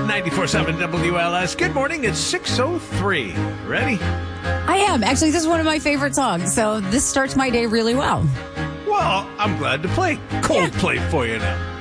94.7 WLS. Good morning. It's 6:03. Ready? I am. Actually, this is one of my favorite songs, so this starts my day really well. Well, I'm glad to play Coldplay for you now.